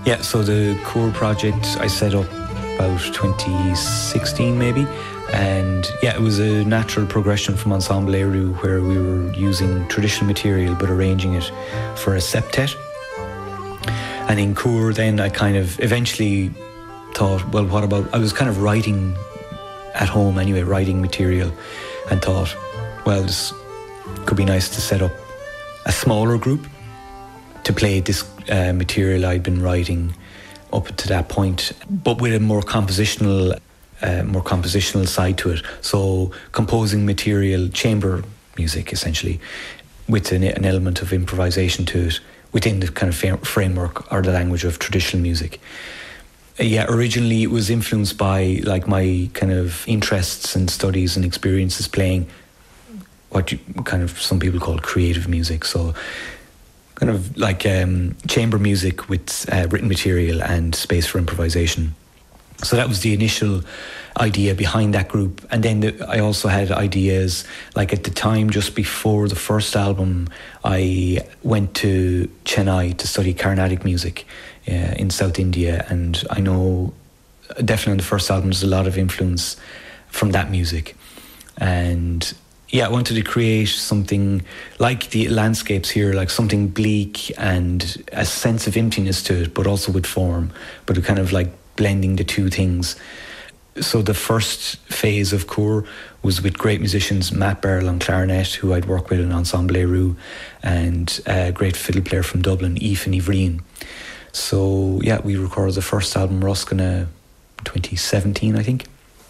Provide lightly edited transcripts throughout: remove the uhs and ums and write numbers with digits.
Yeah, so the core project I set up about 2016 maybe, and yeah, it was a natural progression from Ensemble Eru, where we were using traditional material but arranging it for a septet. And in core then I kind of eventually thought, well, what about, I was kind of writing at home anyway, writing material, and thought, well, this could be nice to set up a smaller group to play this material I'd been writing up to that point, but with a more compositional side to it. So composing material, chamber music essentially, with an element of improvisation to it within the kind of framework or the language of traditional music. Yeah, originally it was influenced by like my kind of interests and studies and experiences playing what you kind of some people call creative music. So kind of like chamber music with written material and space for improvisation. So that was the initial idea behind that group. And then I also had ideas, like at the time, just before the first album, I went to Chennai to study Carnatic music in South India. And I know definitely on the first album, there's a lot of influence from that music. And yeah, I wanted to create something like the landscapes here, like something bleak and a sense of emptiness to it, but also with form, but kind of like blending the two things. So the first phase of Core was with great musicians, Matt Beryl on clarinet, who I'd worked with in Ensemble Eru, and a great fiddle player from Dublin, Aoife Nivreen. So yeah, we recorded the first album, Ruskina, 2017, I think.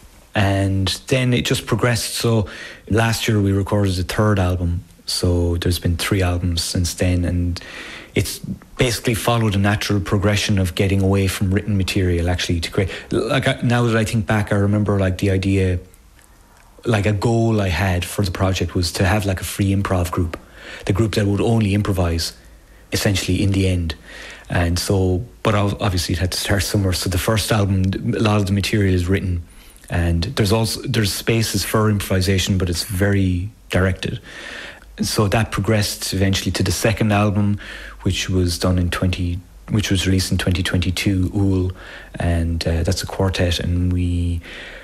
And then it just progressed. So last year we recorded the third album. So there's been 3 albums since then. And it's basically followed a natural progression of getting away from written material actually to create. Like now that I think back, I remember like the idea, like a goal I had for the project was to have like a free improv group. The group that would only improvise essentially in the end. And so, but obviously it had to start somewhere. So the first album, a lot of the material is written. And there's spaces for improvisation, but it's very directed. So that progressed eventually to the second album, which was released in 2022, Ool, and that's a quartet. And we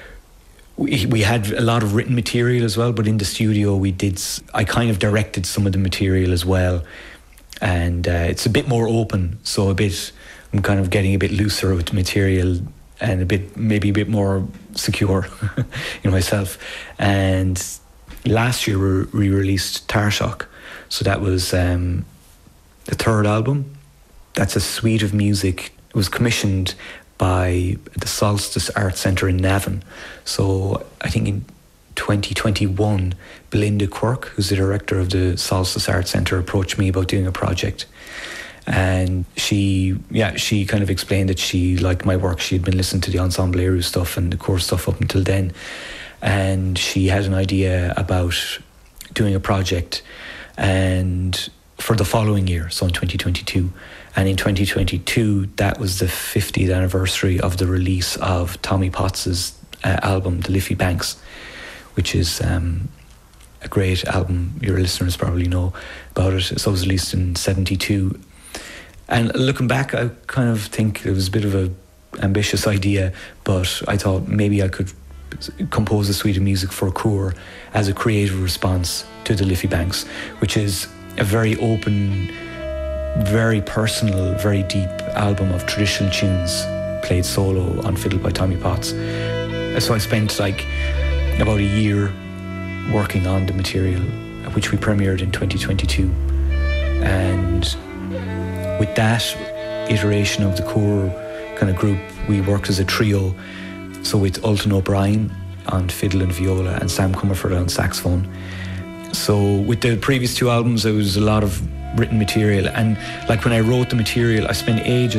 had a lot of written material as well, but in the studio I kind of directed some of the material as well, and it's a bit more open. So I'm kind of getting a bit looser with the material, and maybe a bit more secure in myself. And last year we released Tarshock. So that was the third album. That's a suite of music. It was commissioned by the Solstice Art Centre in Navan. So I think in 2021, Belinda Quirk, who's the director of the Solstice Art Centre, approached me about doing a project. And she kind of explained that she liked my work. She had been listening to the Ensemble Eru stuff and the core stuff up until then. And she had an idea about doing a project and for the following year, so in 2022. And in 2022, that was the 50th anniversary of the release of Tommy Potts's album, The Liffey Banks, which is a great album. Your listeners probably know about it. So it was released in 1972. And looking back, I kind of think it was a bit of an ambitious idea, but I thought maybe I could compose a suite of music for Core as a creative response to the Liffey Banks, which is a very open, very personal, very deep album of traditional tunes played solo on fiddle by Tommy Potts. So I spent like about a year working on the material, which we premiered in 2022. And with that iteration of the Core kind of group, we worked as a trio. So with Ultan O'Brien on fiddle and viola and Sam Comerford on saxophone. So with the previous 2 albums, there was a lot of written material. And like when I wrote the material, I spent ages